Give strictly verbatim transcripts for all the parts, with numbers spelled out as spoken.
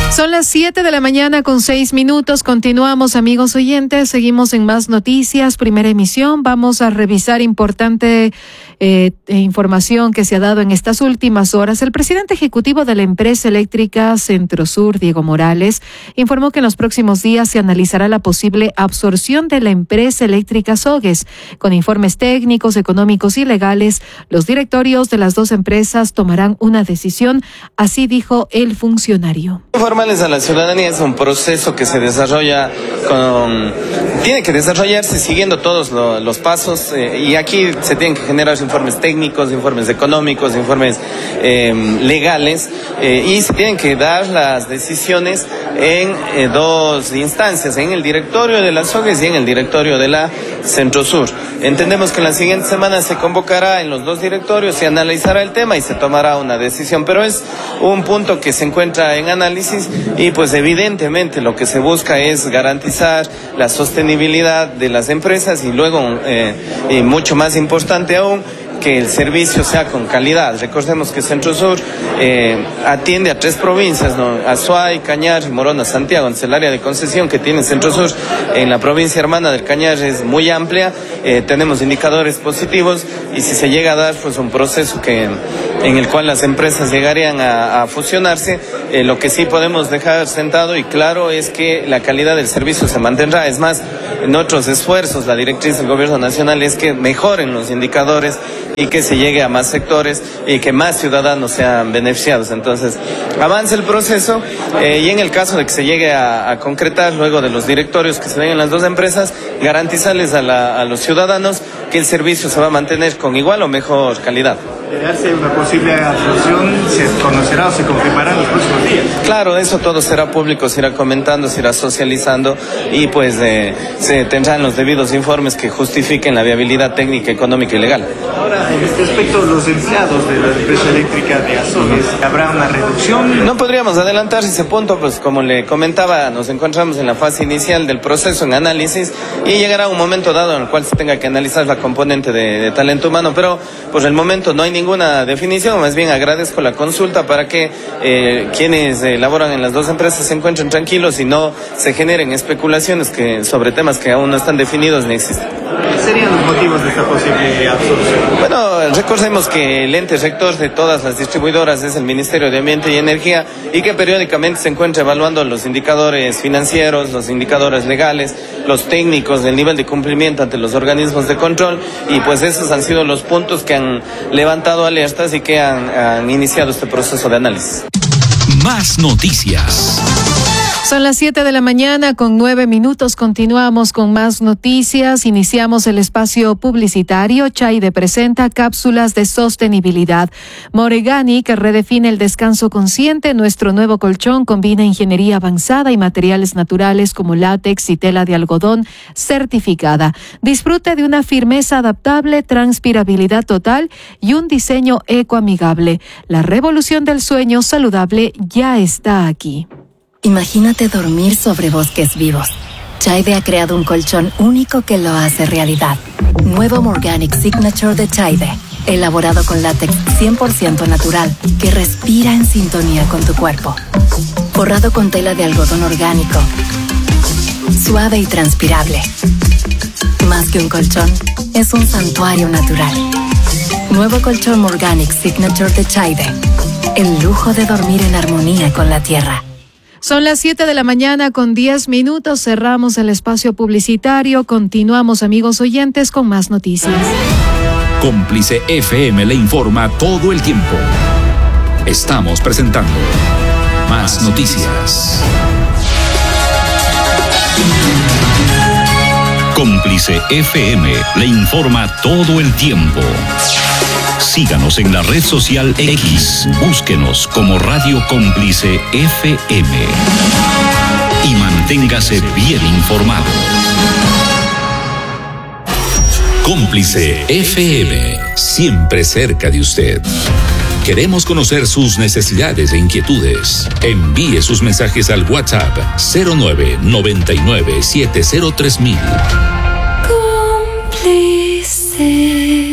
Son las siete de la mañana con seis minutos. Continuamos, amigos oyentes. Seguimos en Más Noticias, primera emisión. Vamos a revisar importante eh, información que se ha dado en estas últimas horas. El presidente ejecutivo de la empresa eléctrica Centrosur, Diego Morales, informó que en los próximos días se analizará la posible absorción de la empresa eléctrica Sogues. Con informes técnicos, económicos y legales, los directorios de las dos empresas tomarán una decisión. Así dijo el funcionario. Informales a la ciudadanía es un proceso que se desarrolla con, tiene que desarrollarse siguiendo todos lo, los pasos eh, y aquí se tienen que generar informes técnicos, informes económicos, informes eh, legales eh, y se tienen que dar las decisiones en eh, dos instancias, en el directorio de las Sogues y en el directorio de la Centrosur. Entendemos que en la siguiente semana se convocará en los dos directorios, se analizará el tema y se tomará una decisión, pero es un punto que se encuentra en análisis y pues evidentemente lo que se busca es garantizar la sostenibilidad de las empresas y luego, eh, y mucho más importante aún, que el servicio sea con calidad. Recordemos que Centrosur eh, atiende a tres provincias, ¿no? Azuay, Cañar y Morona, Santiago. Entonces el área de concesión que tiene Centrosur en la provincia hermana del Cañar es muy amplia, eh, tenemos indicadores positivos y si se llega a dar pues un proceso que en el cual las empresas llegarían a, a fusionarse, eh, lo que sí podemos dejar sentado y claro es que la calidad del servicio se mantendrá. Es más, en otros esfuerzos, la directriz del gobierno nacional es que mejoren los indicadores y que se llegue a más sectores y que más ciudadanos sean beneficiados. Entonces, avance el proceso eh, y en el caso de que se llegue a, a concretar luego de los directorios que se den en las dos empresas, garantizarles a, la, a los ciudadanos que el servicio se va a mantener con igual o mejor calidad. De darse una posible absorción, se conocerá o se confirmará en los próximos días. Claro, eso todo será público, se irá comentando, se irá socializando y pues eh, se tendrán los debidos informes que justifiquen la viabilidad técnica, económica y legal. Ahora, en este aspecto, los empleados de la empresa eléctrica de Azogues, ¿habrá una reducción? No podríamos adelantar ese punto, pues como le comentaba, nos encontramos en la fase inicial del proceso en análisis y llegará un momento dado en el cual se tenga que analizar la componente de, de talento humano, pero por el momento no hay ninguna definición, más bien agradezco la consulta para que eh, quienes eh, laboran en las dos empresas se encuentren tranquilos y no se generen especulaciones que sobre temas que aún no están definidos ni existen. ¿Cuáles serían los motivos de esta posible absorción? Bueno, recordemos que el ente rector de todas las distribuidoras es el Ministerio de Ambiente y Energía y que periódicamente se encuentra evaluando los indicadores financieros, los indicadores legales, los técnicos del nivel de cumplimiento ante los organismos de control y pues esos han sido los puntos que han levantado alertas y que han, han iniciado este proceso de análisis. Más noticias. Son las siete de la mañana con nueve minutos. Continuamos con más noticias. Iniciamos el espacio publicitario. Chaide presenta cápsulas de sostenibilidad. Moregani, que redefine el descanso consciente. Nuestro nuevo colchón combina ingeniería avanzada y materiales naturales como látex y tela de algodón certificada. Disfrute de una firmeza adaptable, transpirabilidad total y un diseño ecoamigable. La revolución del sueño saludable ya está aquí. Imagínate dormir sobre bosques vivos. Chaide ha creado un colchón único que lo hace realidad. Nuevo Morganic Signature de Chaide, elaborado con látex cien por ciento natural, que respira en sintonía con tu cuerpo. Forrado con tela de algodón orgánico, suave y transpirable. Más que un colchón, es un santuario natural. Nuevo colchón Morganic Signature de Chaide. El lujo de dormir en armonía con la tierra. Son las siete de la mañana con diez minutos. Cerramos el espacio publicitario. Continuamos, amigos oyentes, con más noticias. Cómplice F M le informa todo el tiempo. Estamos presentando Más Noticias. Cómplice F M le informa todo el tiempo. Síganos en la red social X, búsquenos como Radio Cómplice F M y manténgase bien informado. Cómplice F M, siempre cerca de usted. Queremos conocer sus necesidades e inquietudes. Envíe sus mensajes al WhatsApp cero nueve noventa y nueve setenta tres mil. Cómplice.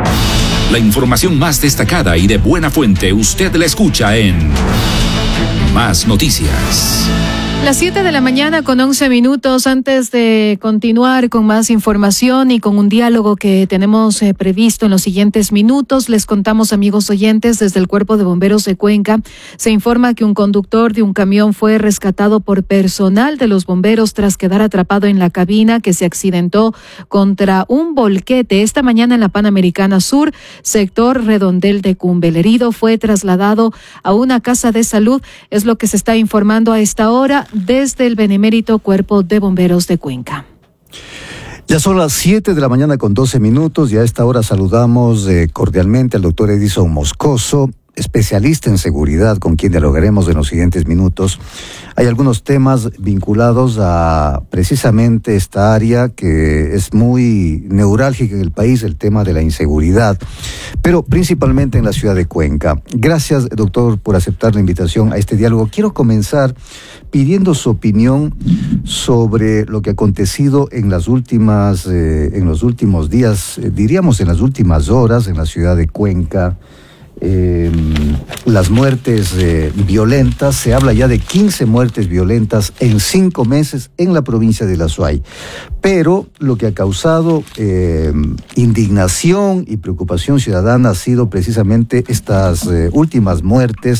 La información más destacada y de buena fuente usted la escucha en Más Noticias. Las siete de la mañana con once minutos. Antes de continuar con más información y con un diálogo que tenemos eh, previsto en los siguientes minutos, les contamos, amigos oyentes, desde el Cuerpo de Bomberos de Cuenca, se informa que un conductor de un camión fue rescatado por personal de los bomberos tras quedar atrapado en la cabina que se accidentó contra un volquete esta mañana en la Panamericana Sur, sector Redondel de Cumbe. El herido fue trasladado a una casa de salud, es lo que se está informando a esta hora desde el Benemérito Cuerpo de Bomberos de Cuenca. Ya son las siete de la mañana con doce minutos y a esta hora saludamos eh, cordialmente al doctor Edison Moscoso, especialista en seguridad, con quien dialogaremos en los siguientes minutos. Hay algunos temas vinculados a precisamente esta área que es muy neurálgica en el país, el tema de la inseguridad, pero principalmente en la ciudad de Cuenca. Gracias, doctor, por aceptar la invitación a este diálogo. Quiero comenzar pidiendo su opinión sobre lo que ha acontecido en las últimas, eh, en los últimos días, eh, diríamos en las últimas horas en la ciudad de Cuenca. Eh, las muertes eh, violentas, se habla ya de quince muertes violentas en cinco meses en la provincia de La Suay, pero lo que ha causado eh, indignación y preocupación ciudadana ha sido precisamente estas eh, últimas muertes,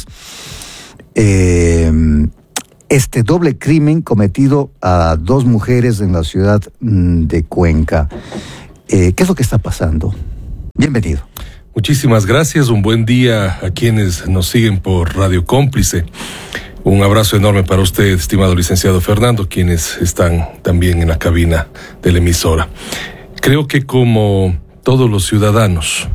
eh, este doble crimen cometido a dos mujeres en la ciudad de Cuenca. Eh, ¿qué es lo que está pasando? Bienvenido. Muchísimas gracias, un buen día a quienes nos siguen por Radio Cómplice. Un abrazo enorme para usted, estimado licenciado Fernando, quienes están también en la cabina de la emisora. Creo que como todos los ciudadanos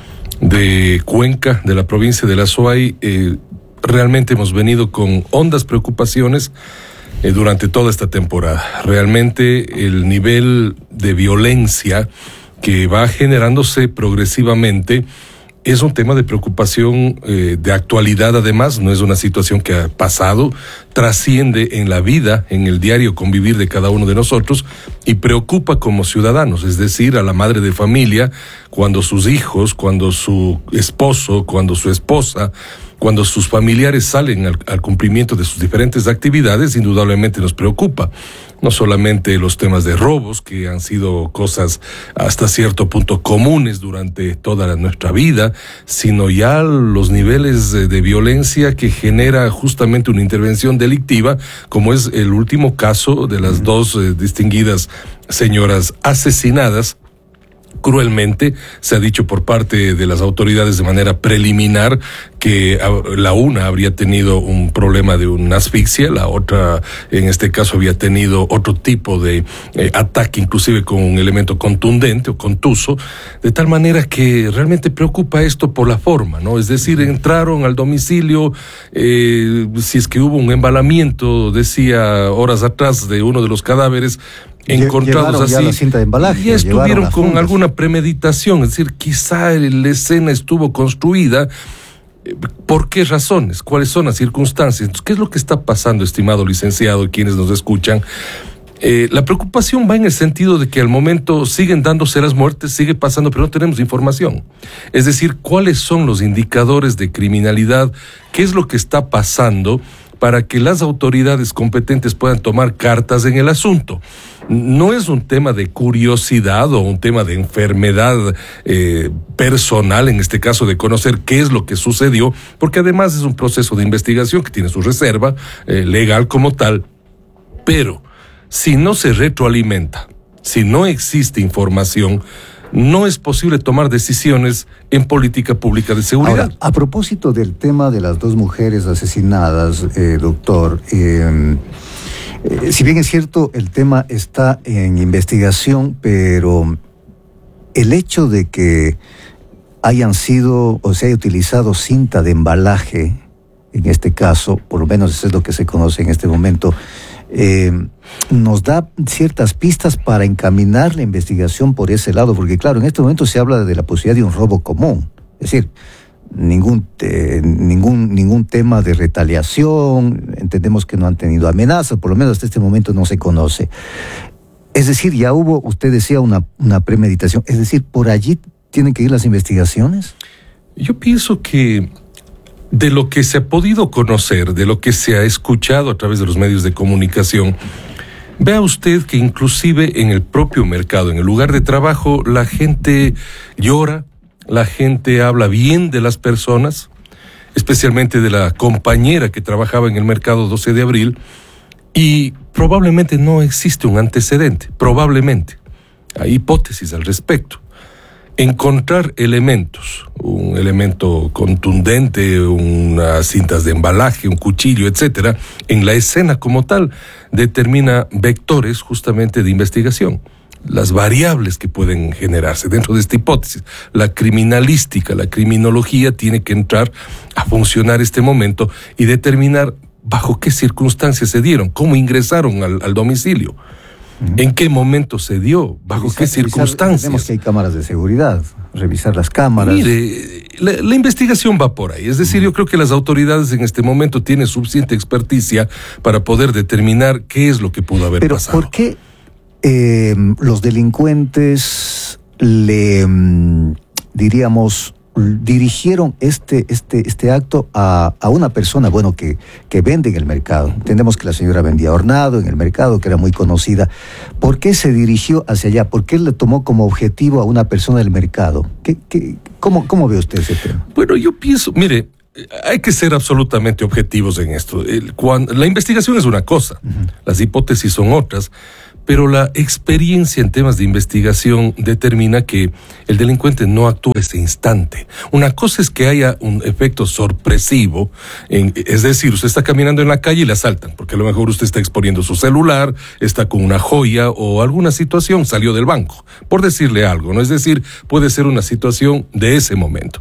de Cuenca, de la provincia de La Suay, eh, realmente hemos venido con hondas preocupaciones eh, durante toda esta temporada. Realmente el nivel de violencia que va generándose progresivamente es un tema de preocupación eh, de actualidad. Además, no es una situación que ha pasado, trasciende en la vida, en el diario convivir de cada uno de nosotros y preocupa como ciudadanos, es decir, a la madre de familia, cuando sus hijos, cuando su esposo, cuando su esposa, cuando sus familiares salen al, al cumplimiento de sus diferentes actividades, indudablemente nos preocupa. No solamente los temas de robos, que han sido cosas hasta cierto punto comunes durante toda nuestra vida, sino ya los niveles de, de violencia que genera justamente una intervención delictiva, como es el último caso de las dos eh, distinguidas señoras asesinadas cruelmente. Se ha dicho por parte de las autoridades de manera preliminar que la una habría tenido un problema de una asfixia, la otra en este caso había tenido otro tipo de eh, ataque, inclusive con un elemento contundente o contuso, de tal manera que realmente preocupa esto por la forma, ¿no? Es decir, entraron al domicilio, eh, si es que hubo un embalamiento, decía horas atrás, de uno de los cadáveres, encontrados así, ya la cinta de embalaje, y estuvieron con alguna premeditación, es decir, quizá la escena estuvo construida. ¿Por qué razones? ¿Cuáles son las circunstancias? Entonces, ¿qué es lo que está pasando, estimado licenciado, y quienes nos escuchan? Eh, la preocupación va en el sentido de que al momento siguen dándose las muertes, sigue pasando, pero no tenemos información. Es decir, ¿cuáles son los indicadores de criminalidad? ¿Qué es lo que está pasando para que las autoridades competentes puedan tomar cartas en el asunto? No es un tema de curiosidad o un tema de enfermedad eh, personal, en este caso de conocer qué es lo que sucedió, porque además es un proceso de investigación que tiene su reserva eh, legal como tal, pero si no se retroalimenta, si no existe información, no es posible tomar decisiones en política pública de seguridad. Ahora, a propósito del tema de las dos mujeres asesinadas, eh, doctor, eh, eh, si bien es cierto, el tema está en investigación, pero el hecho de que hayan sido o se haya utilizado cinta de embalaje, en este caso, por lo menos eso es lo que se conoce en este momento, Eh, nos da ciertas pistas para encaminar la investigación por ese lado, porque claro, en este momento se habla de la posibilidad de un robo común, es decir, ningún te, ningún ningún tema de retaliación, entendemos que no han tenido amenazas, por lo menos hasta este momento no se conoce. Es decir, ya hubo, usted decía, una, una premeditación, es decir, ¿por allí tienen que ir las investigaciones? Yo pienso que de lo que se ha podido conocer, de lo que se ha escuchado a través de los medios de comunicación, vea usted que inclusive en el propio mercado, en el lugar de trabajo, la gente llora, la gente habla bien de las personas, especialmente de la compañera que trabajaba en el mercado doce de abril, y probablemente no existe un antecedente, probablemente. Hay hipótesis al respecto. Encontrar elementos, un elemento contundente, unas cintas de embalaje, un cuchillo, etcétera, en la escena como tal, determina vectores justamente de investigación. Las variables que pueden generarse dentro de esta hipótesis. La criminalística, la criminología tiene que entrar a funcionar este momento y determinar bajo qué circunstancias se dieron, cómo ingresaron al, al domicilio. ¿En qué momento se dio? ¿Bajo revisar, qué circunstancias? Tenemos que hay cámaras de seguridad, revisar las cámaras. Mire, la, la investigación va por ahí. Es decir, yo creo que las autoridades en este momento tienen suficiente experticia para poder determinar qué es lo que pudo haber Pero pasado. ¿por qué eh, los delincuentes le, diríamos, dirigieron este, este, este acto a, a una persona, bueno, que, que vende en el mercado? Entendemos que la señora vendía hornado en el mercado, que era muy conocida. ¿Por qué se dirigió hacia allá? ¿Por qué le tomó como objetivo a una persona del mercado? ¿Qué, qué, cómo, ¿Cómo ve usted ese tema? Bueno, yo pienso, mire, hay que ser absolutamente objetivos en esto. El, cuando, la investigación es una cosa, uh-huh. Las hipótesis son otras, pero la experiencia en temas de investigación determina que el delincuente no actúa ese instante. Una cosa es que haya un efecto sorpresivo, en, es decir, usted está caminando en la calle y le asaltan, porque a lo mejor usted está exponiendo su celular, está con una joya o alguna situación, salió del banco, por decirle algo, ¿no? Es decir, puede ser una situación de ese momento.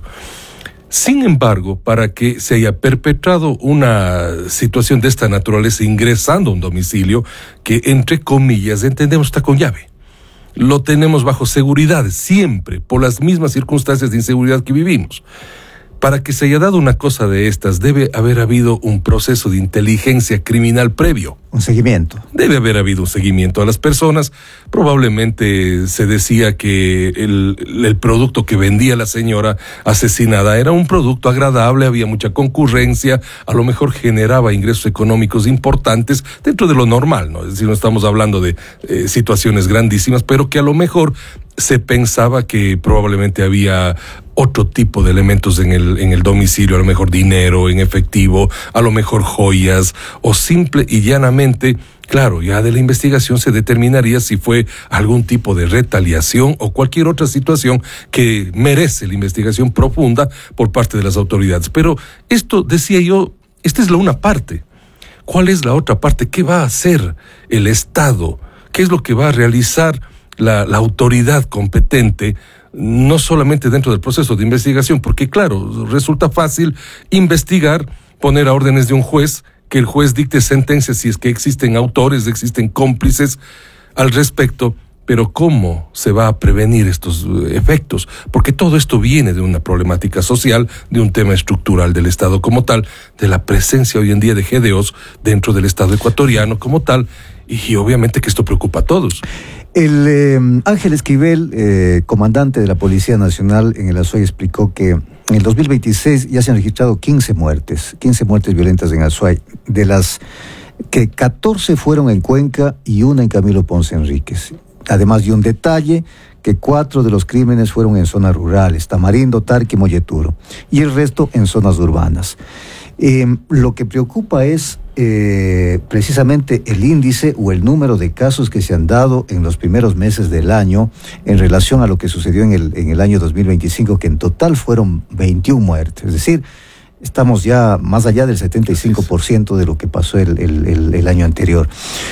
Sin embargo, para que se haya perpetrado una situación de esta naturaleza ingresando a un domicilio, que entre comillas entendemos está con llave, lo tenemos bajo seguridad siempre, por las mismas circunstancias de inseguridad que vivimos. Para que se haya dado una cosa de estas, debe haber habido un proceso de inteligencia criminal previo. Un seguimiento. Debe haber habido un seguimiento a las personas. Probablemente se decía que el, el producto que vendía la señora asesinada era un producto agradable, había mucha concurrencia, a lo mejor generaba ingresos económicos importantes dentro de lo normal, ¿no? Es decir, no estamos hablando de eh, situaciones grandísimas, pero que a lo mejor se pensaba que probablemente había otro tipo de elementos en el, en el domicilio, a lo mejor dinero en efectivo, a lo mejor joyas, o simple y llanamente, claro, ya de la investigación se determinaría si fue algún tipo de retaliación o cualquier otra situación que merece la investigación profunda por parte de las autoridades. Pero esto, decía yo, esta es la una parte. ¿Cuál es la otra parte? ¿Qué va a hacer el Estado? ¿Qué es lo que va a realizar la, la autoridad competente? No solamente dentro del proceso de investigación, porque claro, resulta fácil investigar, poner a órdenes de un juez, que el juez dicte sentencias si es que existen autores, existen cómplices al respecto, pero ¿cómo se va a prevenir estos efectos? Porque todo esto viene de una problemática social, de un tema estructural del Estado como tal, de la presencia hoy en día de G D Os dentro del Estado ecuatoriano como tal, y obviamente que esto preocupa a todos. El eh, Ángel Esquivel, eh, comandante de la Policía Nacional en el Azuay, explicó que en el dos mil veintiséis ya se han registrado quince muertes, quince muertes violentas en Azuay, de las que catorce fueron en Cuenca y una en Camilo Ponce Enríquez. Además de un detalle, que cuatro de los crímenes fueron en zonas rurales, Tamarindo, Tarqui, Molleturo, y el resto en zonas urbanas. Eh, lo que preocupa es eh, precisamente el índice o el número de casos que se han dado en los primeros meses del año en relación a lo que sucedió en el, en el año dos mil veinticinco, que en total fueron veintiuna muertes. Es decir, estamos ya más allá del setenta y cinco por ciento de lo que pasó el, el, el, el año anterior.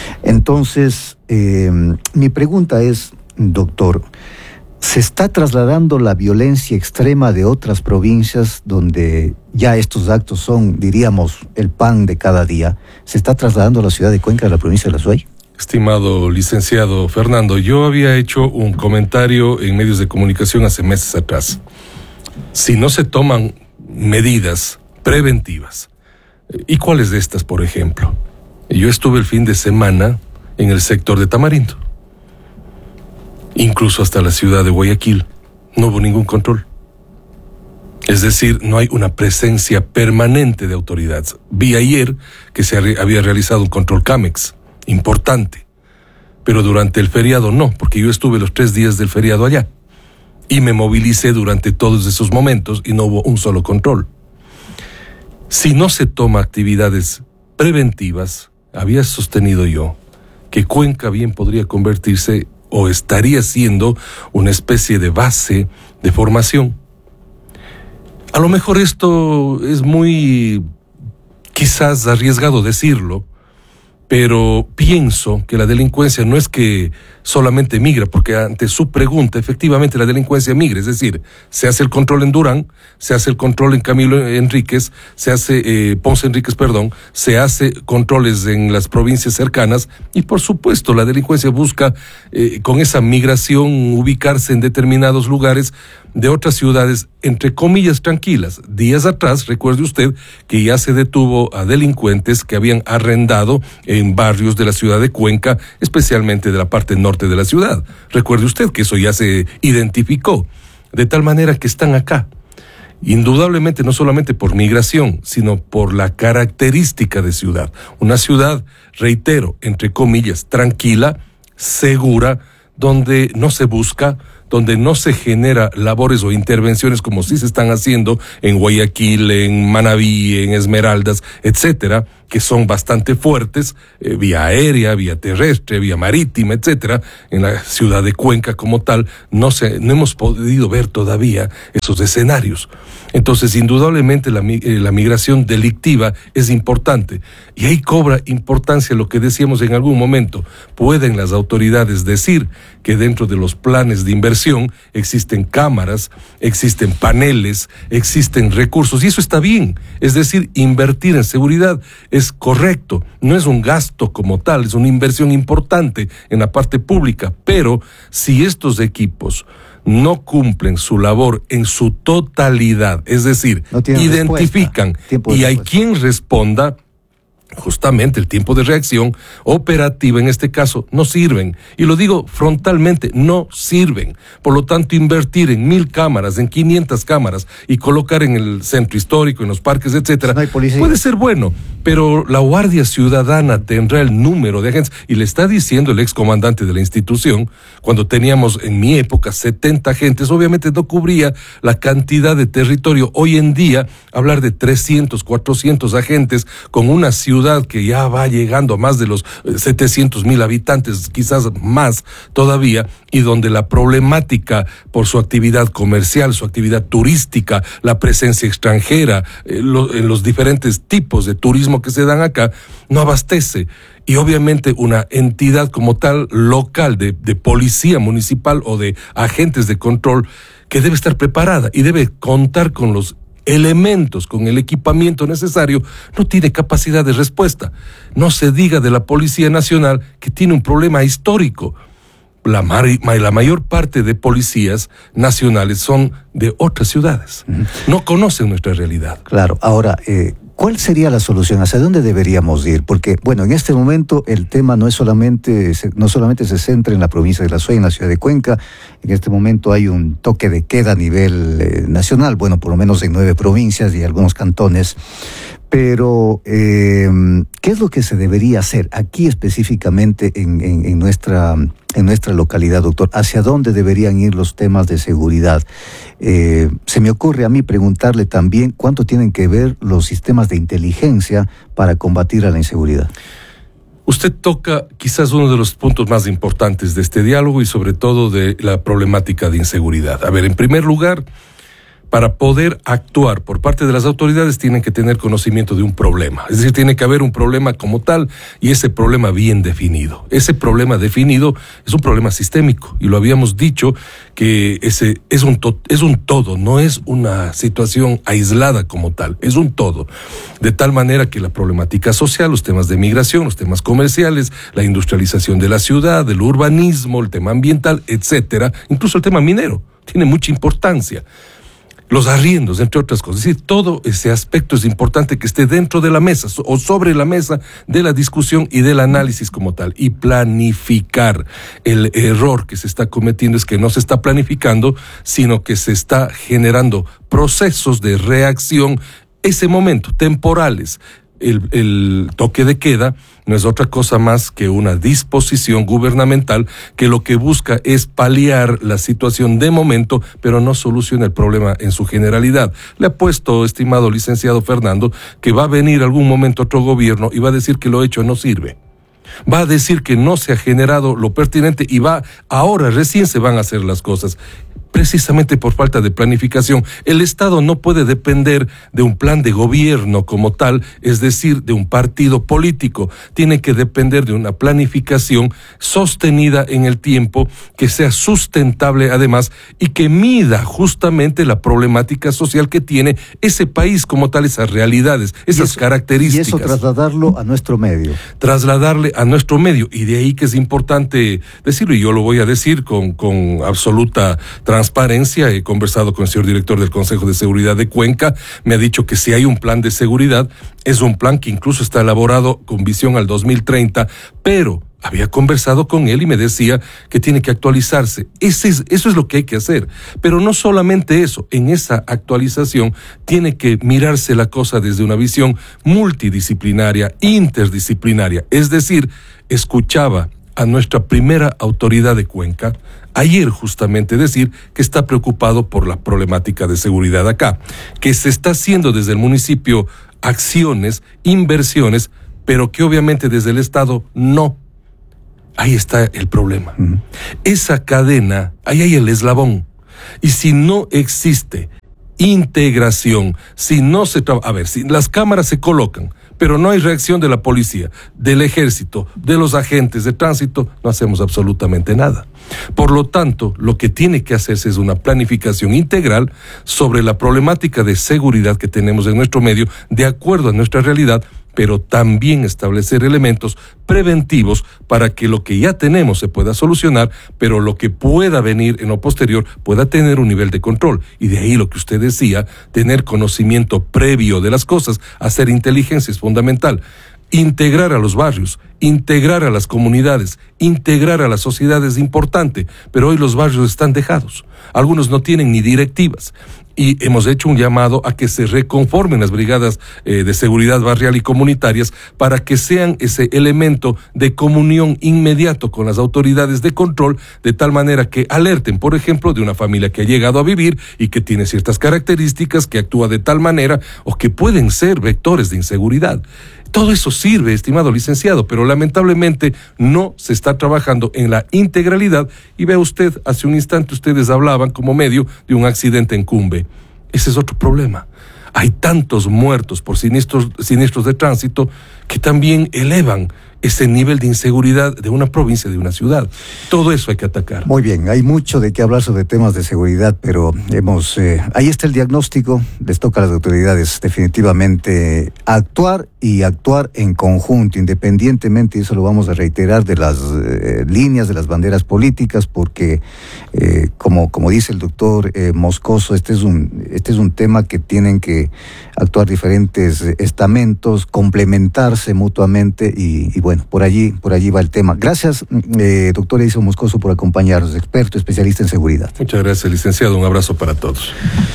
Entonces, eh, mi pregunta es, doctor, ¿se está trasladando la violencia extrema de otras provincias donde ya estos actos son, diríamos, el pan de cada día? ¿Se está trasladando a la ciudad de Cuenca, a la provincia de la Azuay? Estimado licenciado Fernando, yo había hecho un comentario en medios de comunicación hace meses atrás. Si no se toman medidas preventivas, ¿y cuáles de estas, por ejemplo? Yo estuve el fin de semana en el sector de Tamarindo, incluso hasta la ciudad de Guayaquil. No hubo ningún control. Es decir, no hay una presencia permanente de autoridad. Vi ayer que se había realizado un control CAMEX importante, pero durante el feriado no, porque yo estuve los tres días del feriado allá y me movilicé durante todos esos momentos y no hubo un solo control. Si no se toma actividades preventivas, había sostenido yo que Cuenca bien podría convertirse o estaría siendo una especie de base de formación. A lo mejor esto es muy, quizás arriesgado decirlo, pero pienso que la delincuencia no es que solamente migra, porque ante su pregunta, efectivamente la delincuencia migra, es decir, se hace el control en Durán, se hace el control en Camilo Enríquez, se hace, eh, Ponce Enríquez, perdón, se hace controles en las provincias cercanas y por supuesto la delincuencia busca eh, con esa migración ubicarse en determinados lugares de otras ciudades, entre comillas, tranquilas. Días atrás, recuerde usted que ya se detuvo a delincuentes que habían arrendado en barrios de la ciudad de Cuenca, especialmente de la parte norte de la ciudad. Recuerde usted que eso ya se identificó, de tal manera que están acá. Indudablemente no solamente por migración, sino por la característica de ciudad. Una ciudad, reitero, entre comillas, tranquila, segura, donde no se busca, donde no se genera labores o intervenciones como sí se están haciendo en Guayaquil, en Manabí, en Esmeraldas, etcétera, que son bastante fuertes, eh, vía aérea, vía terrestre, vía marítima, etcétera. En la ciudad de Cuenca como tal, no se, no hemos podido ver todavía esos escenarios. Entonces, indudablemente la, eh, la migración delictiva es importante. Y ahí cobra importancia lo que decíamos en algún momento. Pueden las autoridades decir que dentro de los planes de inversión existen cámaras, existen paneles, existen recursos, y eso está bien. Es decir, invertir en seguridad es correcto, no es un gasto como tal, es una inversión importante en la parte pública, pero si estos equipos no cumplen su labor en su totalidad, es decir, no identifican y hay quien responda, justamente el tiempo de reacción operativa en este caso no sirven, y lo digo frontalmente, no sirven. Por lo tanto, invertir en mil cámaras, en quinientas cámaras y colocar en el centro histórico, en los parques, etcétera, no puede ser bueno, pero la Guardia Ciudadana tendrá el número de agentes, y le está diciendo el excomandante de la institución, cuando teníamos en mi época setenta agentes, obviamente no cubría la cantidad de territorio. Hoy en día, hablar de trescientos, cuatrocientos agentes con una ciudad que ya va llegando a más de los setecientos mil habitantes, quizás más todavía, y donde la problemática por su actividad comercial, su actividad turística, la presencia extranjera, eh, lo, en los diferentes tipos de turismo que se dan acá, no abastece. Y obviamente una entidad como tal local de, de policía municipal o de agentes de control que debe estar preparada y debe contar con los elementos, con el equipamiento necesario, no tiene capacidad de respuesta. No se diga de la Policía Nacional, que tiene un problema histórico. La, mar, la mayor parte de policías nacionales son de otras ciudades. Uh-huh. No conocen nuestra realidad. Claro. Ahora, eh, ¿cuál sería la solución? ¿Hacia dónde deberíamos ir? Porque, bueno, en este momento el tema no es solamente, no solamente se centra en la provincia de La Suay, en la ciudad de Cuenca. En este momento hay un toque de queda a nivel eh, nacional, bueno, por lo menos en nueve provincias y algunos cantones. Pero, eh, ¿qué es lo que se debería hacer aquí específicamente en, en, en, nuestra, en nuestra localidad, doctor? ¿Hacia dónde deberían ir los temas de seguridad? Eh, se me ocurre a mí preguntarle también cuánto tienen que ver los sistemas de inteligencia para combatir a la inseguridad. Usted toca quizás uno de los puntos más importantes de este diálogo y sobre todo de la problemática de inseguridad. A ver, en primer lugar, para poder actuar por parte de las autoridades tienen que tener conocimiento de un problema. Es decir, tiene que haber un problema como tal y ese problema bien definido. Ese problema definido es un problema sistémico y lo habíamos dicho que ese es un, to- es un todo, no es una situación aislada como tal, es un todo. De tal manera que la problemática social, los temas de migración, los temas comerciales, la industrialización de la ciudad, el urbanismo, el tema ambiental, etcétera, incluso el tema minero, tiene mucha importancia. los arriendos, entre otras cosas. Es decir, todo ese aspecto es importante que esté dentro de la mesa o sobre la mesa de la discusión y del análisis como tal. Y planificar. El error que se está cometiendo es que no se está planificando, sino que se está generando procesos de reacción, ese momento, temporales. El, el toque de queda no es otra cosa más que una disposición gubernamental que lo que busca es paliar la situación de momento, pero no soluciona el problema en su generalidad. Le apuesto, estimado licenciado Fernando, que va a venir algún momento otro gobierno y va a decir que lo hecho no sirve. Va a decir que no se ha generado lo pertinente y va, ahora recién se van a hacer las cosas. Precisamente por falta de planificación. El Estado no puede depender de un plan de gobierno como tal, es decir, de un partido político. Tiene que depender de una planificación sostenida en el tiempo, que sea sustentable además y que mida justamente la problemática social que tiene ese país como tal, esas realidades, esas eso, características. Y eso trasladarlo a nuestro medio. Trasladarle a nuestro medio. Y de ahí que es importante decirlo, y yo lo voy a decir con, con absoluta transparencia. Transparencia, he conversado con el señor director del Consejo de Seguridad de Cuenca, me ha dicho que si hay un plan de seguridad, es un plan que incluso está elaborado con visión al dos mil treinta, pero había conversado con él y me decía que tiene que actualizarse. Ese es, eso es lo que hay que hacer. Pero no solamente eso, en esa actualización tiene que mirarse la cosa desde una visión multidisciplinaria, interdisciplinaria. Es decir, escuchaba a nuestra primera autoridad de Cuenca ayer justamente decir que está preocupado por la problemática de seguridad acá, que se está haciendo desde el municipio acciones, inversiones, pero que obviamente desde el Estado no. Ahí está el problema. Uh-huh. Esa cadena, ahí hay el eslabón. Y si no existe integración, si no se trabaja, a ver, si las cámaras se colocan, pero no hay reacción de la policía, del ejército, de los agentes de tránsito, no hacemos absolutamente nada. Por lo tanto, lo que tiene que hacerse es una planificación integral sobre la problemática de seguridad que tenemos en nuestro medio, de acuerdo a nuestra realidad, pero también establecer elementos preventivos para que lo que ya tenemos se pueda solucionar, pero lo que pueda venir en lo posterior pueda tener un nivel de control. Y de ahí lo que usted decía, tener conocimiento previo de las cosas, hacer inteligencia es fundamental. Integrar a los barrios, integrar a las comunidades, integrar a las sociedades es importante, pero hoy los barrios están dejados. Algunos no tienen ni directivas. Y hemos hecho un llamado a que se reconformen las brigadas eh, de seguridad barrial y comunitarias para que sean ese elemento de comunión inmediato con las autoridades de control, de tal manera que alerten, por ejemplo, de una familia que ha llegado a vivir y que tiene ciertas características, que actúa de tal manera o que pueden ser vectores de inseguridad. Todo eso sirve, estimado licenciado, pero lamentablemente no se está trabajando en la integralidad. Y vea usted, hace un instante ustedes hablaban como medio de un accidente en Cumbe. Ese es otro problema. Hay tantos muertos por siniestros, siniestros de tránsito que también elevan ese nivel de inseguridad de una provincia, de una ciudad. Todo eso hay que atacar. Muy bien, hay mucho de qué hablar sobre temas de seguridad, pero hemos, eh, ahí está el diagnóstico. Les toca a las autoridades definitivamente actuar y actuar en conjunto, independientemente, y eso lo vamos a reiterar, de las eh, líneas, de las banderas políticas, porque eh, como, como dice el doctor eh, Moscoso, este es un, este es un tema que tienen que actuar diferentes estamentos, complementarse mutuamente y, y bueno, por allí, por allí va el tema. Gracias, eh, doctor Edison Moscoso, por acompañarnos, experto, especialista en seguridad. Muchas gracias, licenciado. Un abrazo para todos.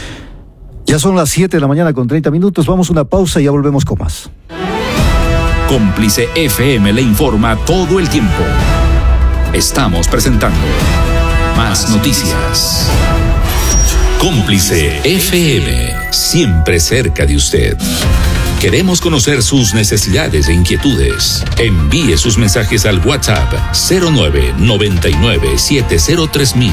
Ya son las siete de la mañana con treinta minutos. Vamos a una pausa y ya volvemos con más. Cómplice F M le informa todo el tiempo. Estamos presentando Más Noticias. Cómplice F M, siempre cerca de usted. Queremos conocer sus necesidades e inquietudes. Envíe sus mensajes al WhatsApp cero nueve noventa y nueve siete cero tres mil.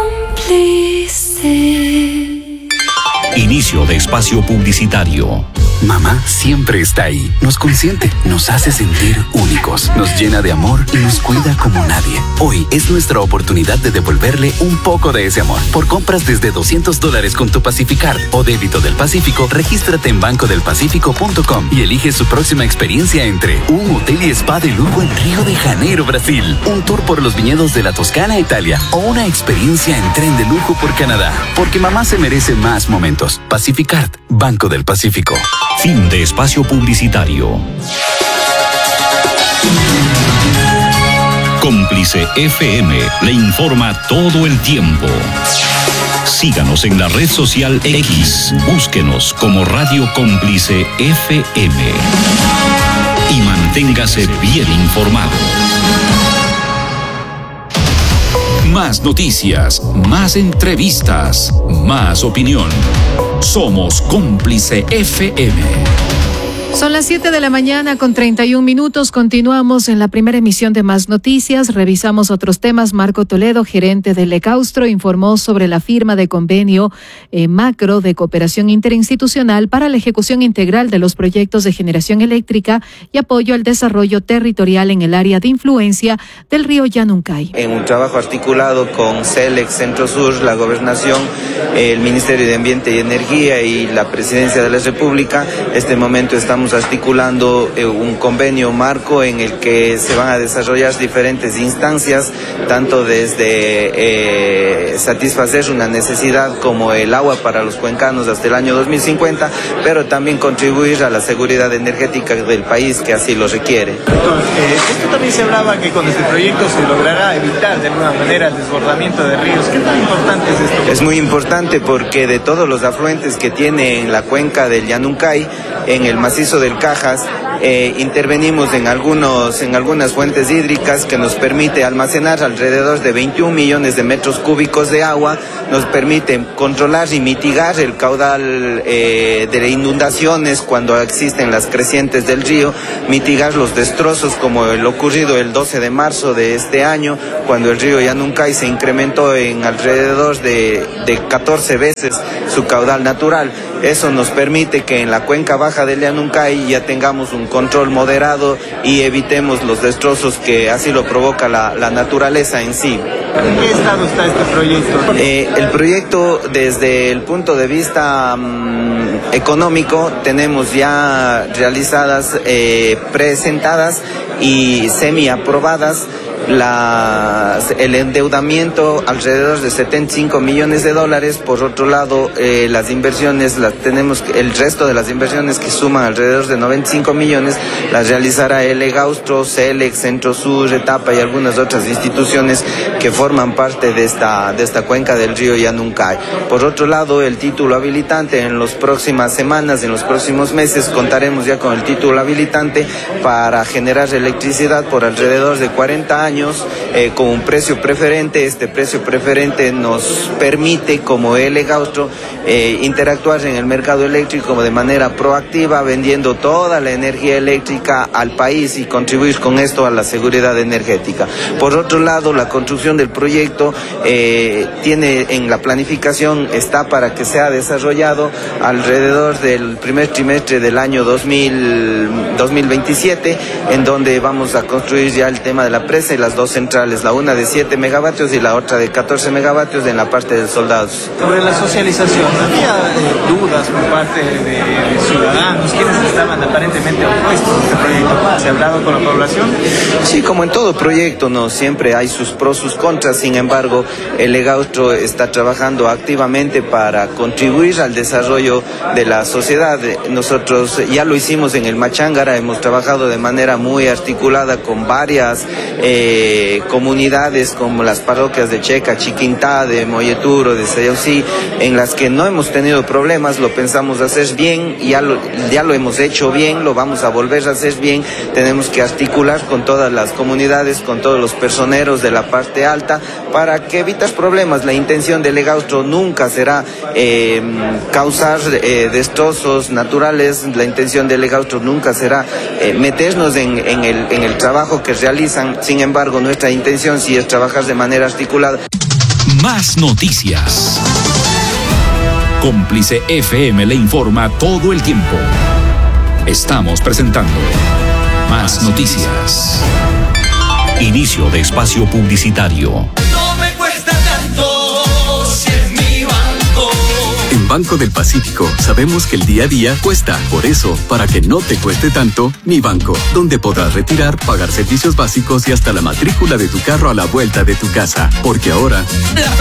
Cómplice. Inicio de espacio publicitario. Mamá siempre está ahí. Nos consiente, nos hace sentir únicos, nos llena de amor y nos cuida como nadie. Hoy es nuestra oportunidad de devolverle un poco de ese amor. Por compras desde doscientos dólares con tu Pacificard o débito del Pacífico, regístrate en banco del pacífico punto com y elige su próxima experiencia entre un hotel y spa de lujo en Río de Janeiro, Brasil, un tour por los viñedos de la Toscana, Italia, o una experiencia en tren de lujo por Canadá. Porque mamá se merece más momentos. Pacificard, Banco del Pacífico. Fin de espacio publicitario. Cómplice F M le informa todo el tiempo. Síganos en la red social X. Búsquenos como Radio Cómplice F M. Y manténgase bien informado. Más noticias, más entrevistas, más opinión. Somos Cómplice F M. Son las siete de la mañana con treinta y un minutos. Continuamos en la primera emisión de Más Noticias. Revisamos otros temas. Marco Toledo, gerente del Legaustro, informó sobre la firma de convenio eh, macro de cooperación interinstitucional para la ejecución integral de los proyectos de generación eléctrica y apoyo al desarrollo territorial en el área de influencia del río Yanuncay. En un trabajo articulado con CELEC, Centro Sur, la Gobernación, el Ministerio de Ambiente y Energía y la Presidencia de la República, este momento estamos articulando eh, un convenio marco en el que se van a desarrollar diferentes instancias, tanto desde eh, satisfacer una necesidad como el agua para los cuencanos hasta el año dos mil cincuenta, pero también contribuir a la seguridad energética del país que así lo requiere. Entonces, eh, esto también se hablaba que con este proyecto se logrará evitar de alguna manera el desbordamiento de ríos. ¿Qué tan importante es esto? Es muy importante porque de todos los afluentes que tiene en la cuenca del Yanuncay, en el macizo del Cajas, eh, intervenimos en algunos en algunas fuentes hídricas que nos permite almacenar alrededor de veintiún millones de metros cúbicos de agua, nos permite controlar y mitigar el caudal eh, de inundaciones cuando existen las crecientes del río, mitigar los destrozos como el ocurrido el doce de marzo de este año, cuando el río Yanuncay se incrementó en alrededor de, de catorce veces su caudal natural. Eso nos permite que en la cuenca baja del Yanuncay ya tengamos un control moderado y evitemos los destrozos que así lo provoca la, la naturaleza en sí. ¿En qué estado está este proyecto? Eh, el proyecto, desde el punto de vista um, económico, tenemos ya realizadas, eh, presentadas y semi-aprobadas las, el endeudamiento alrededor de setenta y cinco millones de dólares. Por otro lado, eh, las inversiones, las tenemos, el resto de las inversiones que suman alrededor de noventa y cinco millones, las realizará el Legaustro, CELEC, Centro Sur, Etapa y algunas otras instituciones que forman parte de esta, de esta cuenca del río Yanuncay. Por otro lado, el título habilitante, en las próximas semanas, en los próximos meses, contaremos ya con el título habilitante para generar electricidad por alrededor de cuarenta años. Eh, con un precio preferente. Este precio preferente nos permite, como el Legaustro, eh, interactuar en el mercado eléctrico de manera proactiva, vendiendo toda la energía eléctrica al país y contribuir con esto a la seguridad energética. Por otro lado, la construcción del proyecto eh, tiene en la planificación, está para que sea desarrollado alrededor del primer trimestre del año dos mil veintisiete, en donde vamos a construir ya el tema de la presa y las dos centrales, la una de siete megavatios y la otra de catorce megavatios en la parte de Soldados. Sobre la socialización, había eh, dudas por parte de ciudadanos, quienes estaban aparentemente opuestos a este proyecto. ¿Se ha hablado con la población? Sí, como en todo proyecto, no siempre hay sus pros, sus contras. Sin embargo, el Legaustro está trabajando activamente para contribuir al desarrollo de la sociedad. Nosotros ya lo hicimos en el Machángara, hemos trabajado de manera muy articulada con varias eh, comunidades como las parroquias de Checa, Chiquintá, de Molleturo, de Sayausí, en las que no hemos tenido problemas, lo pensamos hacer bien, ya lo, ya lo hemos hecho bien, lo vamos a volver a hacer bien. Tenemos que articular con todas las comunidades, con todos los personeros de la parte alta, para que evitar problemas. La intención del Legaustro nunca será eh, causar eh, destrozos naturales, la intención del Legaustro nunca será eh, meternos en, en, el, en el trabajo que realizan. Sin embargo, nuestra intención sí es trabajar de manera articulada. Más noticias. Cómplice F M le informa todo el tiempo. Estamos presentando Más Noticias. Inicio de espacio publicitario. No me cuesta tanto si es mi banco. En Banco del Pacífico sabemos que el día a día cuesta. Por eso, para que no te cueste tanto, Mi Banco, donde podrás retirar, pagar servicios básicos y hasta la matrícula de tu carro a la vuelta de tu casa. Porque ahora...